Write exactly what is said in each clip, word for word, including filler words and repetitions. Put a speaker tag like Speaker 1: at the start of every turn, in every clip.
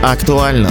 Speaker 1: Актуально.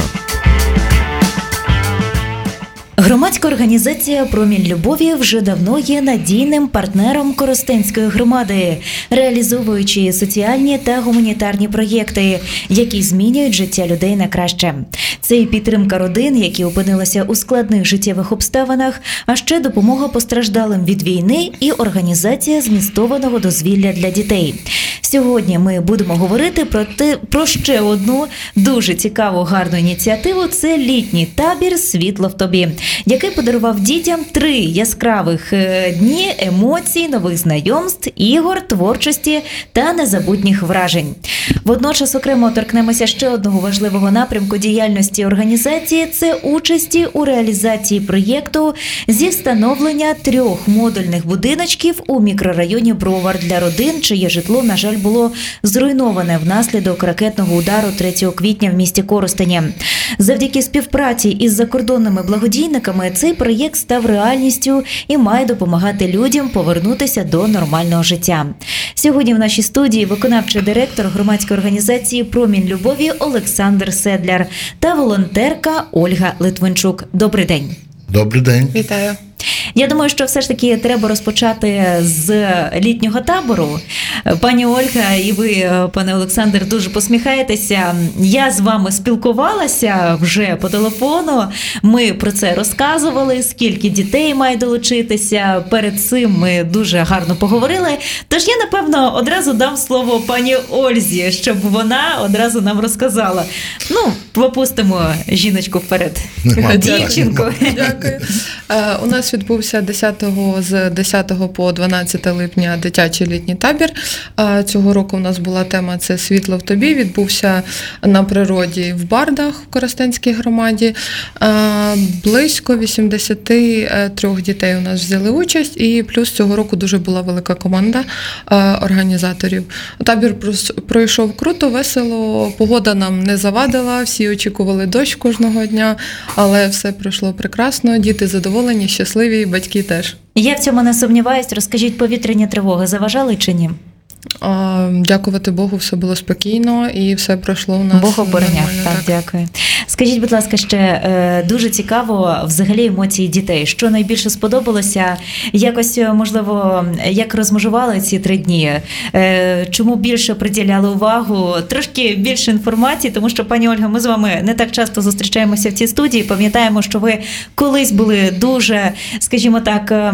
Speaker 2: Громадська організація «Промінь любові» вже давно є надійним партнером Коростенської громади, реалізовуючи соціальні та гуманітарні проєкти, які змінюють життя людей на краще. Це і підтримка родин, які опинилися у складних життєвих обставинах, а ще допомога постраждалим від війни і організація змістованого дозвілля для дітей. Сьогодні ми будемо говорити про те, про ще одну дуже цікаву, гарну ініціативу – це літній табір «Світло в тобі», який подарував дітям три яскравих дні емоцій, нових знайомств, ігор, творчості та незабутніх вражень. Водночас окремо торкнемося ще одного важливого напрямку діяльності організації – це участі у реалізації проєкту зі встановлення трьох модульних будиночків у мікрорайоні Бровар для родин, чиє житло, на жаль, було зруйноване внаслідок ракетного удару третього квітня в місті Коростені. Завдяки співпраці із закордонними благодійниками цей проєкт став реальністю і має допомагати людям повернутися до нормального життя. Сьогодні в нашій студії виконавчий директор громадської організації «Промінь любові» Олександр Седляр та волонтерка Ольга Литвинчук. Добрий день.
Speaker 3: Добрий день.
Speaker 4: Вітаю.
Speaker 2: Я думаю, що все ж таки треба розпочати з літнього табору. Пані Ольга і ви, пане Олександр, дуже посміхаєтеся. Я з вами спілкувалася вже по телефону. Ми про це розказували, скільки дітей має долучитися. Перед цим ми дуже гарно поговорили. Тож я, напевно, одразу дам слово пані Ользі, щоб вона одразу нам розказала. Ну, пропустимо жіночку вперед. Дівчинку.
Speaker 4: Дякую. У нас відбувся десятого з десятого по дванадцяте липня дитячий літній табір. Цього року у нас була тема «Це світло в тобі». Відбувся на природі в Бардах в Коростенській громаді. Близько вісімдесят три дітей у нас взяли участь, і плюс цього року дуже була велика команда організаторів. Табір пройшов круто, весело, погода нам не завадила, всі очікували дощ кожного дня, але все пройшло прекрасно, діти задоволені, щасливі, батьки теж.
Speaker 2: Я в цьому не сумніваюсь. Розкажіть, повітряні тривоги заважали чи ні?
Speaker 4: Дякувати Богу, все було спокійно і все пройшло у нас.
Speaker 2: Бог обороняв, так,
Speaker 4: так,
Speaker 2: дякую. Скажіть, будь ласка, ще дуже цікаво взагалі емоції дітей. Що найбільше сподобалося? Якось, можливо, як розмежували ці три дні? Чому більше приділяли увагу? Трошки більше інформації, тому що, пані Ольга, ми з вами не так часто зустрічаємося в цій студії. Пам'ятаємо, що ви колись були дуже, скажімо так,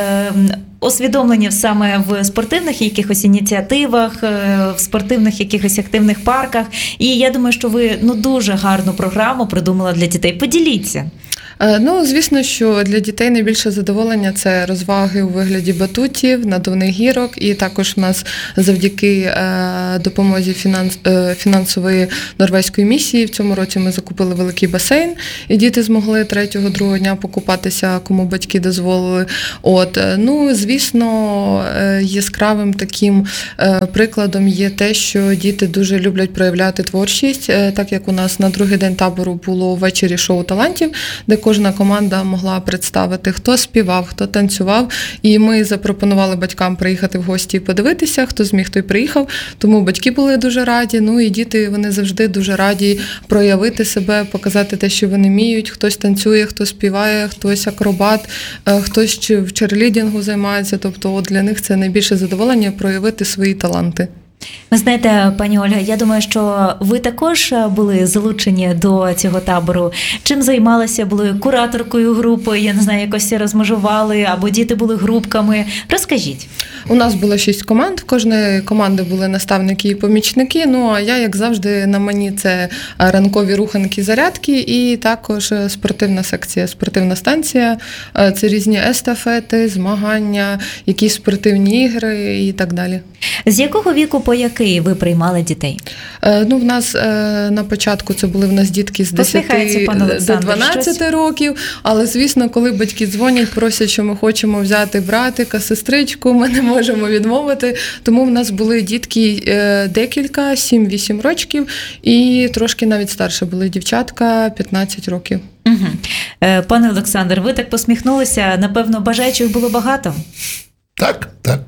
Speaker 2: освідомлені саме в спортивних якихось ініціативах, в спортивних якихось активних парках. І я думаю, що ви ну дуже гарну програму придумали для дітей. Поділіться.
Speaker 4: Ну, звісно, що для дітей найбільше задоволення – це розваги у вигляді батутів, надувних гірок, і також в нас завдяки допомозі фінанс... фінансової норвезької місії в цьому році ми закупили великий басейн, і діти змогли третього-другого дня покупатися, кому батьки дозволили. От. Ну, звісно, яскравим таким прикладом є те, що діти дуже люблять проявляти творчість, так як у нас на другий день табору було ввечері шоу талантів, де кожна команда могла представити, хто співав, хто танцював. І ми запропонували батькам приїхати в гості і подивитися, хто зміг, той приїхав. Тому батьки були дуже раді, ну і діти, вони завжди дуже раді проявити себе, показати те, що вони вміють. Хтось танцює, хтось співає, хтось акробат, хтось в черлідінгу займається. Тобто от для них це найбільше задоволення проявити свої таланти.
Speaker 2: Ви знаєте, пані Ольга, я думаю, що ви також були залучені до цього табору. Чим займалися? Були кураторкою групи, я не знаю, якось розмежували, або діти були групками. Розкажіть.
Speaker 4: У нас було шість команд, в кожної команди були наставники і помічники, ну а я, як завжди, на мені це ранкові руханки, зарядки і також спортивна секція, спортивна станція, це різні естафети, змагання, якісь спортивні ігри і так далі.
Speaker 2: З якого віку по який ви приймали дітей?
Speaker 4: Ну, в нас на початку це були в нас дітки з десяти до дванадцяти років, але, звісно, коли батьки дзвонять, просять, що ми хочемо взяти братика, сестричку, ми не можемо відмовити, тому в нас були дітки декілька, сім-вісім років, і трошки навіть старше були дівчатка, п'ятнадцять років.
Speaker 2: Угу. Пане Олександр, ви так посміхнулися, напевно, бажаючих було багато?
Speaker 3: Так, так.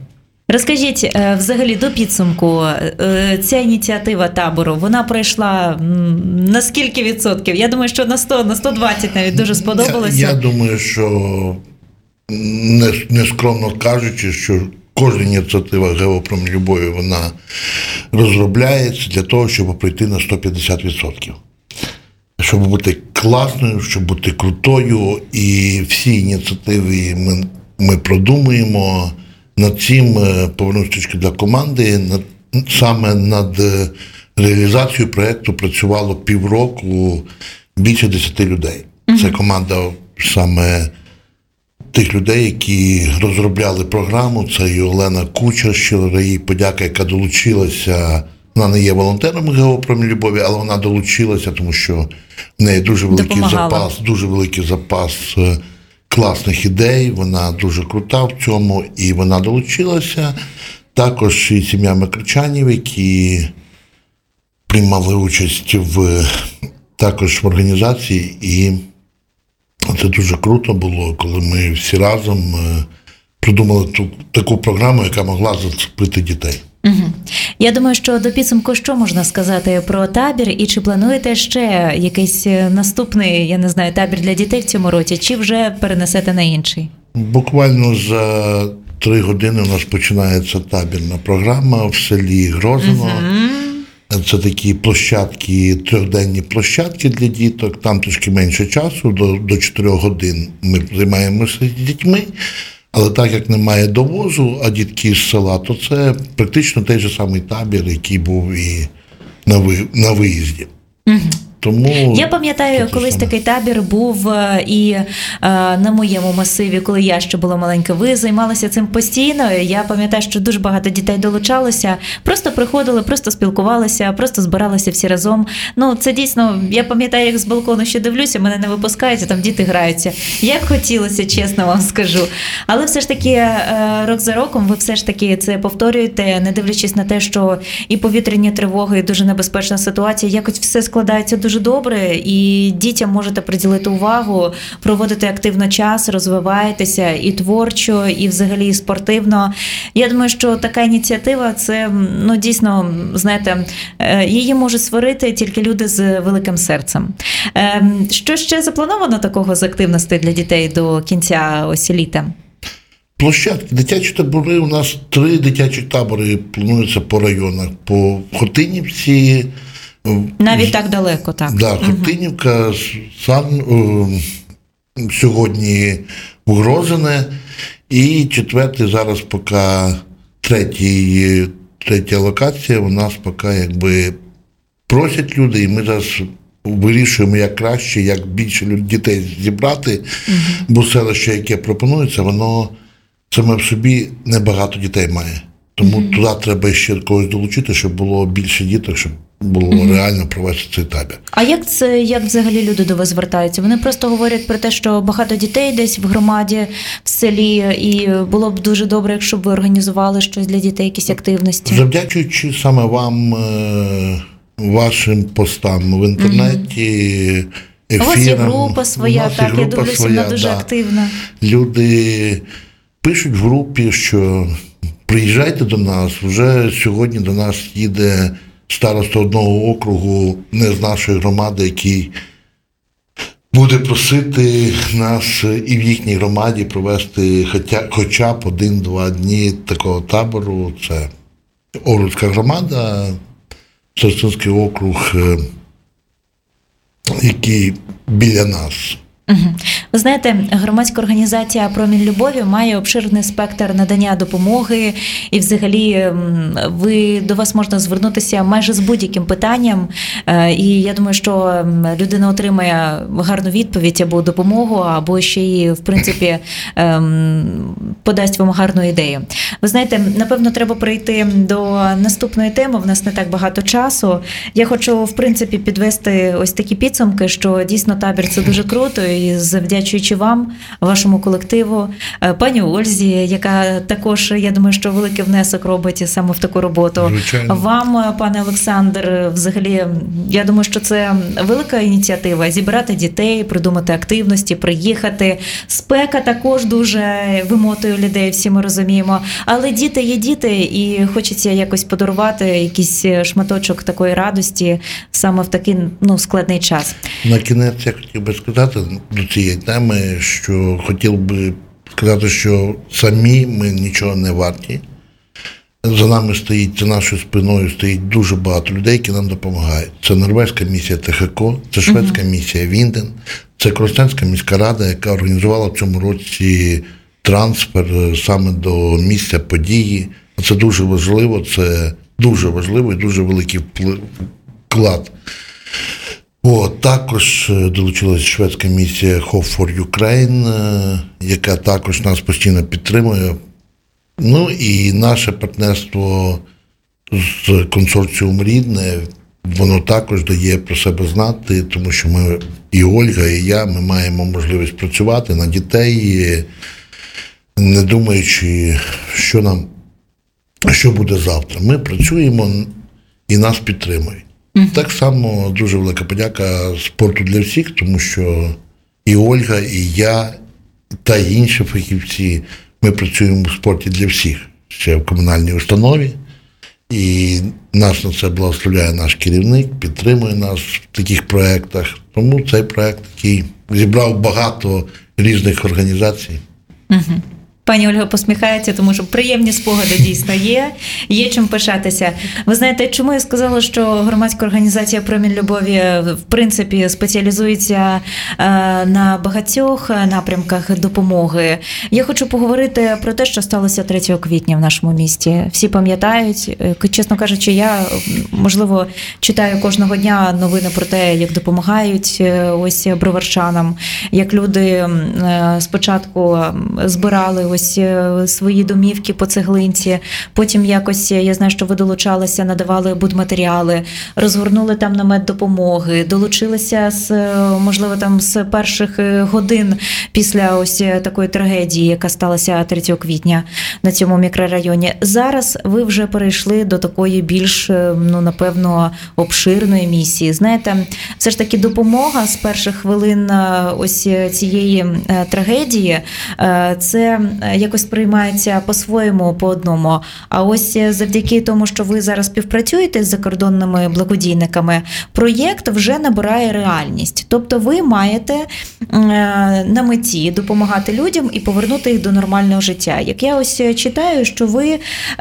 Speaker 2: Розкажіть, е, взагалі до підсумку, е, ця ініціатива табору, вона пройшла м, на скільки відсотків? Я думаю, що на сто, на сто двадцять навіть дуже сподобалося.
Speaker 1: Я, я думаю, що не, нескромно кажучи, що кожна ініціатива «Гео промінь любові» вона розробляється для того, щоб пройти на сто п'ятдесят відсотків. Щоб бути класною, щоб бути крутою, і всі ініціативи ми, ми продумуємо. Над цим, повернусь трішки для команди, над, саме над реалізацією проєкту працювало півроку більше десяти людей. Mm-hmm. Це команда саме тих людей, які розробляли програму. Це і Олена Кучер, щиро їй подяка, яка долучилася. Вона не є волонтером «Гео промінь любові», але вона долучилася, тому що в неї дуже великий
Speaker 2: Допомагала.
Speaker 1: запас, дуже великий запас класних ідей, вона дуже крута в цьому, і вона долучилася. Також і сім'я Микричанів, які приймали участь в, також в організації, і це дуже круто було, коли ми всі разом придумали ту, таку програму, яка могла зацепити дітей.
Speaker 2: Угу. Я думаю, що до підсумку що можна сказати про табір, і чи плануєте ще якийсь наступний, я не знаю, табір для дітей в цьому році, чи вже перенесете на інший?
Speaker 1: Буквально за три години у нас починається табірна програма в селі Грозино. Угу. Це такі площадки, трьохденні площадки для діток, там трішки менше часу, до, до чотирьох годин ми займаємося з дітьми. Але так як немає довозу, а дітки з села, то це практично той же самий табір, який був і на, ви, на виїзді. Угу. Тому
Speaker 2: я пам'ятаю, колись саме. Такий табір був і е, на моєму масиві, коли я ще була маленька. Ви займалися цим постійно. Я пам'ятаю, що дуже багато дітей долучалося. Просто приходили, просто спілкувалися, просто збиралися всі разом. Ну, це дійсно, я пам'ятаю, як з балкону ще дивлюся, мене не випускають, а там діти граються. Як хотілося, чесно вам скажу. Але все ж таки, е, рок за роком ви все ж таки це повторюєте, не дивлячись на те, що і повітряні тривоги, і дуже небезпечна ситуація, якось все складається дуже добре, і дітям можете приділити увагу, проводити активно час, розвиваєтеся і творчо, і взагалі і спортивно. Я думаю, що така ініціатива, це, ну, дійсно, знаєте, її можуть створити тільки люди з великим серцем. Що ще заплановано такого з активностей для дітей до кінця ось літа?
Speaker 1: Площадки, дитячі табори, у нас три дитячі табори плануються по районах. По Хотинівці,
Speaker 2: навіть так далеко, так.
Speaker 1: Да, Хотинівка, Сан, о, сьогодні в Грозине, і четвертий зараз поки третій, третя локація, у нас поки якби просять люди, і ми зараз вирішуємо, як краще, як більше дітей зібрати, угу. бо селище, яке пропонується, воно саме в собі небагато дітей має. Тому mm-hmm. туди треба ще когось долучити, щоб було більше діток, щоб було mm-hmm. реально провести цей табір.
Speaker 2: А як це, як взагалі люди до вас звертаються? Вони просто говорять про те, що багато дітей десь в громаді, в селі, і було б дуже добре, якщо б ви організували щось для дітей, якісь активності.
Speaker 1: Завдячуючи саме вам, вашим постам в інтернеті, mm-hmm. ефірам.
Speaker 2: У вас є група своя, так,
Speaker 1: група
Speaker 2: я дивлюся,
Speaker 1: своя,
Speaker 2: вона дуже
Speaker 1: да.
Speaker 2: активна.
Speaker 1: Люди пишуть в групі, що приїжджайте до нас, вже сьогодні до нас їде староста одного округу, не з нашої громади, який буде просити нас і в їхній громаді провести хоча, хоча б один-два дні такого табору. Це Орлівська громада, Старостинський округ, який біля нас.
Speaker 2: Угу. Ви знаєте, громадська організація «Промінь любові» має обширний спектр надання допомоги, і взагалі ви, до вас можна звернутися майже з будь-яким питанням, і я думаю, що людина отримає гарну відповідь або допомогу, або ще й, в принципі, подасть вам гарну ідею. Ви знаєте, напевно, треба прийти до наступної теми, в нас не так багато часу. Я хочу, в принципі, підвести ось такі підсумки, що дійсно табір – це дуже круто, і завдячуючи вам, вашому колективу, пані Ользі, яка також, я думаю, що великий внесок робить саме в таку роботу.
Speaker 1: Звичайно.
Speaker 2: Вам, пане Олександр, взагалі, я думаю, що це велика ініціатива – зібрати дітей, придумати активності, приїхати. Спека також дуже вимотує людей, всі ми розуміємо. Але діти є діти, і хочеться якось подарувати якийсь шматочок такої радості саме в такий, ну, складний час.
Speaker 1: На кінець я хотів би сказати до цієї теми, що хотів би сказати, що самі ми нічого не варті. За нами стоїть, за нашою спиною стоїть дуже багато людей, які нам допомагають. Це норвезька місія Те Ха Ко, це шведська uh-huh. місія Вінден, це Коростенська міська рада, яка організувала в цьому році трансфер саме до місця події. Це дуже важливо, це дуже важливо і дуже великий вклад. О, також долучилася шведська місія Hope for Ukraine, яка також нас постійно підтримує. Ну і наше партнерство з консорціумом «Рідне», воно також дає про себе знати, тому що ми, і Ольга, і я, ми маємо можливість працювати на дітей, не думаючи, що нам, що буде завтра. Ми працюємо і нас підтримують. Mm-hmm. Так само дуже велика подяка спорту для всіх, тому що і Ольга, і я, та інші фахівці, ми працюємо в спорті для всіх, ще в комунальній установі, і нас на це благословляє наш керівник, підтримує нас в таких проєктах. Тому цей проєкт, який зібрав багато різних організацій.
Speaker 2: Угу. Пані Ольга посміхається, тому що приємні спогади дійсно є, є чим пишатися. Ви знаєте, чому я сказала, що громадська організація «Промінь любові» в принципі спеціалізується на багатьох напрямках допомоги? Я хочу поговорити про те, що сталося третього квітня в нашому місті. Всі пам'ятають, чесно кажучи, я, можливо, читаю кожного дня новини про те, як допомагають ось броварчанам, як люди спочатку збирали ось свої домівки по цеглинці, потім якось, я знаю, що ви долучалися, надавали будматеріали, розгорнули там намет допомоги, долучилися з, можливо, там з перших годин після ось такої трагедії, яка сталася третього квітня на цьому мікрорайоні. Зараз ви вже перейшли до такої більш, ну, напевно, обширної місії. Знаєте, все ж таки допомога з перших хвилин ось цієї трагедії, це якось сприймається по-своєму, по-одному. А ось завдяки тому, що ви зараз співпрацюєте з закордонними благодійниками, проєкт вже набирає реальність. Тобто ви маєте на меті допомагати людям і повернути їх до нормального життя. Як я ось читаю, що ви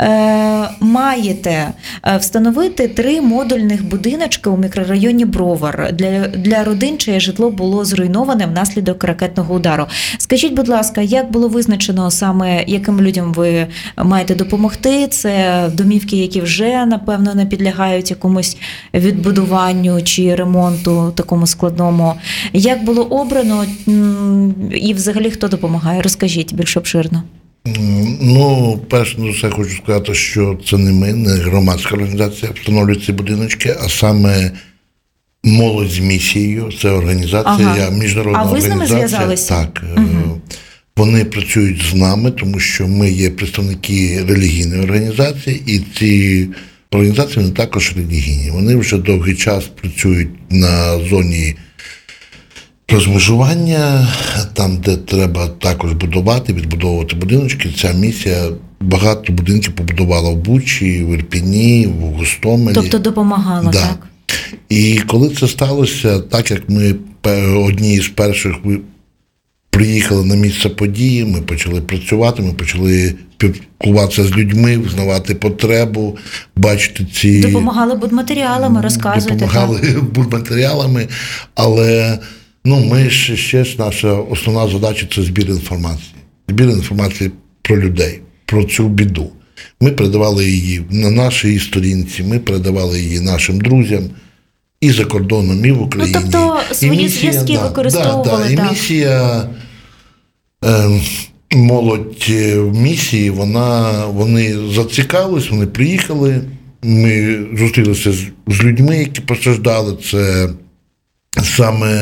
Speaker 2: маєте встановити три модульних будиночки у мікрорайоні Бровар для, для родин, чиє житло було зруйноване внаслідок ракетного удару. Скажіть, будь ласка, як було визначено саме, яким людям ви маєте допомогти? Це домівки, які вже, напевно, не підлягають якомусь відбудуванню чи ремонту такому складному. Як було обрано і взагалі хто допомагає? Розкажіть більш обширно.
Speaker 1: Ну, перш за все хочу сказати, що це не ми, не громадська організація встановлює ці будиночки, а саме молодь з місією, це організація, ага. міжнародна організація. А ви з ними зв'язалися? Так. Угу. Вони працюють з нами, тому що ми є представники релігійної організації, і ці організації вони також релігійні. Вони вже довгий час працюють на зоні розмежування, там, де треба також будувати, відбудовувати будиночки. Ця місія багато будинків побудувала в Бучі, в Ірпіні, в Гостомелі.
Speaker 2: Тобто допомагала, да. так?
Speaker 1: І коли це сталося, так як ми одні з перших приїхали на місце події, ми почали працювати, ми почали спілкуватися з людьми, взнавати потребу, бачити ці...
Speaker 2: Допомагали будматеріалами, розказуйте.
Speaker 1: Допомагали так. будматеріалами, але ну, ми ще, ще наша основна задача – це збір інформації. Збір інформації про людей, про цю біду. Ми передавали її на нашій сторінці, ми передавали її нашим друзям, і за кордоном, і в Україні.
Speaker 2: Ну, тобто свої зв'язки да, використовували.
Speaker 1: Да, да. І місія, е, молодь в місії, вона, вони зацікавились, вони приїхали, ми зустрілися з, з людьми, які постраждали. Це саме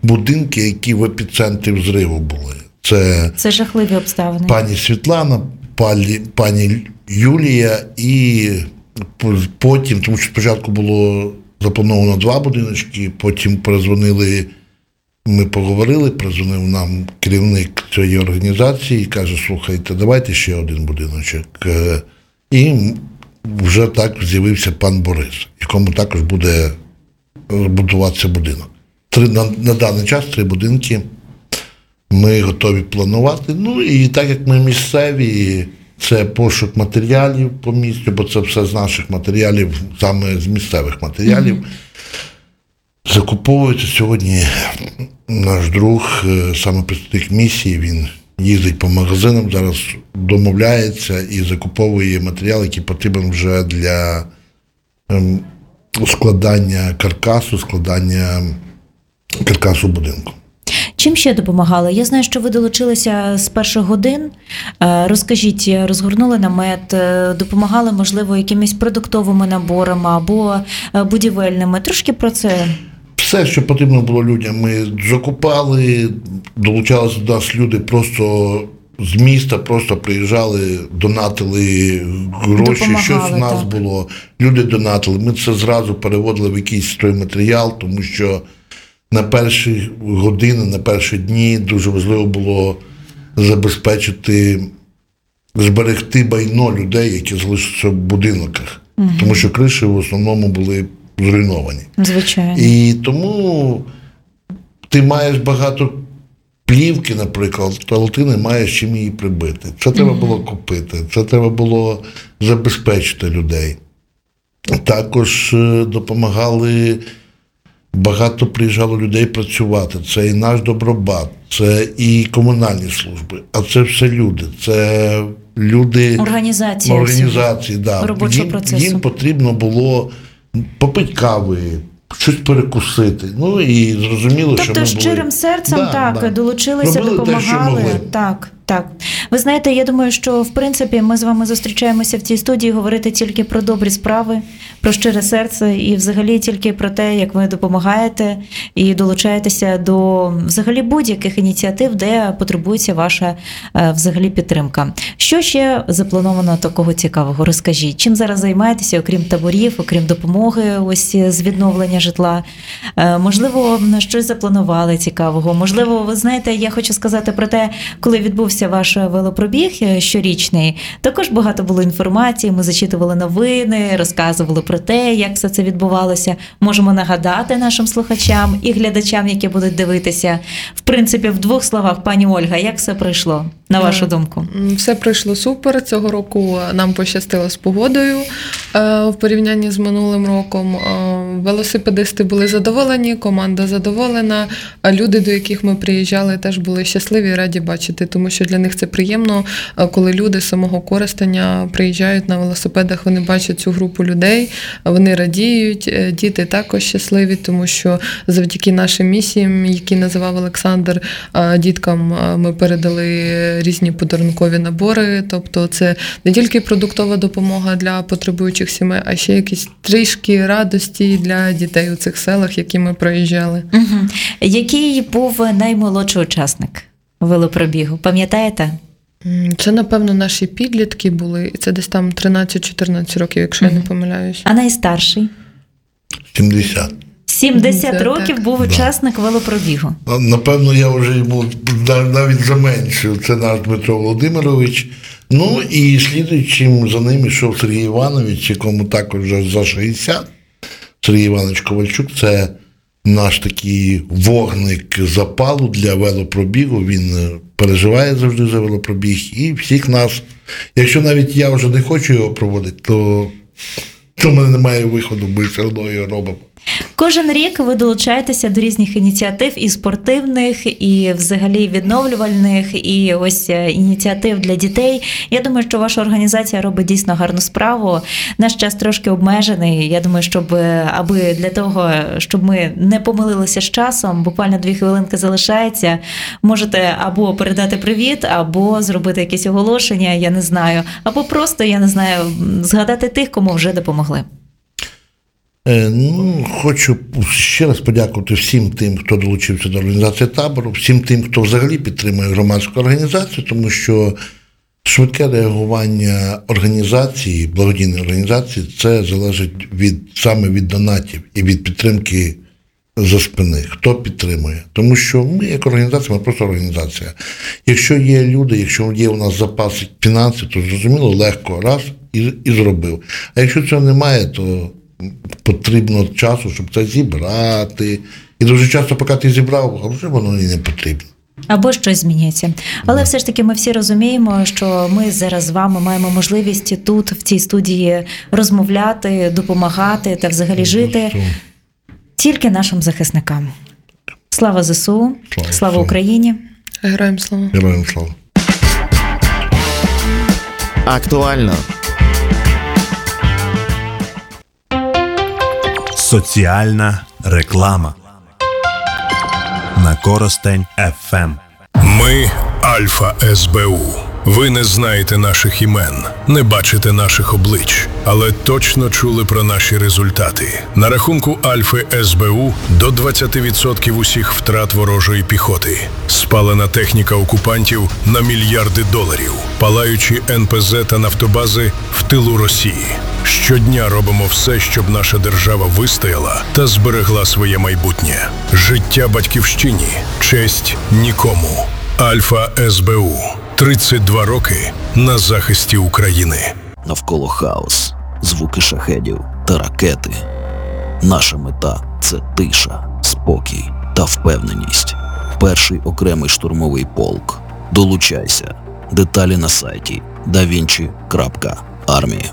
Speaker 1: будинки, які в епіцентрі взриву були. Це,
Speaker 2: Це жахливі обставини.
Speaker 1: пані Світлана, пані, пані Юлія і потім, тому що спочатку було заплановано два будиночки, потім перезвонили, ми поговорили, перезвонив нам керівник цієї організації і каже, слухайте, давайте ще один будиночок. І вже так з'явився пан Борис, якому також буде будуватися будинок. Три, на, на даний час три будинки ми готові планувати. Ну і так як ми місцеві, це пошук матеріалів по місту, бо це все з наших матеріалів, саме з місцевих матеріалів. Mm-hmm. Закуповується сьогодні наш друг, саме представник місії, він їздить по магазинам, зараз домовляється і закуповує матеріал, який потрібен вже для ем, складання каркасу, складання каркасу будинку.
Speaker 2: Чим ще допомагали? Я знаю, що ви долучилися з перших годин. Розкажіть, розгорнули намет, допомагали, можливо, якимись продуктовими наборами або будівельними. Трошки про це.
Speaker 1: Все, що потрібно було людям, ми закупали, долучалися до нас люди просто з міста, просто приїжджали, донатили гроші, щось в нас так. було. Люди донатили. Ми це зразу переводили в якийсь стройматеріал, тому що на перші години, на перші дні дуже важливо було забезпечити, зберегти майно людей, які залишаться в будинках. Угу. Тому що криші в основному були зруйновані.
Speaker 2: Звичайно.
Speaker 1: І тому ти маєш багато плівки, наприклад, але ти не маєш чим її прибити. Це треба угу. було купити, це треба було забезпечити людей. Також допомагали. Багато приїжджало людей працювати. Це і наш Добробат, це і комунальні служби, а це все люди. Це люди
Speaker 2: організації,
Speaker 1: організації да.
Speaker 2: робочого
Speaker 1: їм,
Speaker 2: процесу.
Speaker 1: Їм потрібно було попити кави, щось перекусити. Ну і зрозуміло,
Speaker 2: тобто,
Speaker 1: що ми були...
Speaker 2: Тобто щирим серцем
Speaker 1: да,
Speaker 2: так,
Speaker 1: да.
Speaker 2: долучилися,
Speaker 1: робили
Speaker 2: допомагали.
Speaker 1: Те, що
Speaker 2: так, так. Ви знаєте, я думаю, що в принципі ми з вами зустрічаємося в цій студії говорити тільки про добрі справи, про щире серце і взагалі тільки про те, як ви допомагаєте і долучаєтеся до взагалі будь-яких ініціатив, де потребується ваша взагалі підтримка. Що ще заплановано такого цікавого? Розкажіть, чим зараз займаєтеся, окрім таборів, окрім допомоги ось з відновлення житла? Можливо, щось запланували цікавого? Можливо, ви знаєте, я хочу сказати про те, коли відбувся ваш велопробіг щорічний, також багато було інформації, ми зачитували новини, розказували про те, як все це відбувалося. Можемо нагадати нашим слухачам і глядачам, які будуть дивитися. В принципі, в двох словах, пані Ольга, як все пройшло, на вашу думку?
Speaker 4: Все пройшло супер. Цього року нам пощастило з погодою в порівнянні з минулим роком. Велосипедисти були задоволені, команда задоволена, а люди, до яких ми приїжджали, теж були щасливі і раді бачити, тому що для них це приємно, коли люди з самого Коростеня приїжджають на велосипедах, вони бачать цю групу людей, вони радіють, діти також щасливі, тому що завдяки нашим місіям, які називав Олександр, діткам ми передали різні подарункові набори, тобто це не тільки продуктова допомога для потребуючих сімей, а ще якісь трішки радості для дітей у цих селах, які ми проїжджали.
Speaker 2: Угу. Який був наймолодший учасник велопробігу, пам'ятаєте?
Speaker 4: Це, напевно, наші підлітки були, і це десь там тринадцять-чотирнадцять років, якщо угу. я не помиляюсь.
Speaker 2: А найстарший?
Speaker 1: сімдесят.
Speaker 2: сімдесят років був учасник да. велопробігу.
Speaker 1: Напевно, я вже йому навіть заменшив. Це наш Дмитро Володимирович. Ну і слідуючим за ним йшов Сергій Іванович, якому також вже за шістдесят. Сергій Іванович Ковальчук – це наш такий вогник запалу для велопробігу. Він переживає завжди за велопробіг. І всіх нас, якщо навіть я вже не хочу його проводити, то, то в мене немає виходу, ми все одно його робимо.
Speaker 2: Кожен рік ви долучаєтеся до різних ініціатив і спортивних, і взагалі відновлювальних, і ось ініціатив для дітей. Я думаю, що ваша організація робить дійсно гарну справу. Наш час трошки обмежений. Я думаю, щоб аби для того, щоб ми не помилилися з часом, буквально дві хвилинки залишається, можете або передати привіт, або зробити якесь оголошення, я не знаю, або просто, я не знаю, згадати тих, кому вже допомогли.
Speaker 1: Е, Ну, хочу ще раз подякувати всім тим, хто долучився до організації табору, всім тим, хто взагалі підтримує громадську організацію, тому що швидке реагування організації, благодійної організації, це залежить від, саме від донатів і від підтримки за спини, хто підтримує. Тому що ми, як організація, ми просто організація. Якщо є люди, якщо є у нас запас фінансів, то зрозуміло, легко раз і, і зробив. А якщо цього немає, то потрібно часу, щоб це зібрати. І дуже часто, поки ти зібрав, а вже воно і не потрібно.
Speaker 2: Або щось змінюється. Але все ж таки ми всі розуміємо, що ми зараз з вами маємо можливість тут, в цій студії, розмовляти, допомагати та взагалі жити тільки нашим захисникам. Слава ЗСУ, слава, слава Україні.
Speaker 4: Героям слава.
Speaker 1: Героям слава.
Speaker 3: Актуально.
Speaker 5: Соціальна реклама на Коростень еф ем.
Speaker 6: Ми Альфа ес бе у. Ви не знаєте наших імен, не бачите наших облич, але точно чули про наші результати. На рахунку Альфи ес бе у до двадцять відсотків усіх втрат ворожої піхоти. Спалена техніка окупантів на мільярди доларів. Палаючі ен пе зет та нафтобази в тилу Росії. Щодня робимо все, щоб наша держава вистояла та зберегла своє майбутнє. Життя батьківщині, честь нікому. Альфа ес бе у. тридцять два роки на захисті України.
Speaker 3: Навколо хаос, звуки шахедів та ракети. Наша мета – це тиша, спокій та впевненість. Перший окремий штурмовий полк. Долучайся. Деталі на сайті да вінчі крапка армія.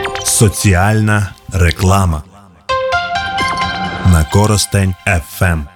Speaker 5: Соціальна реклама на Коростень еф ем.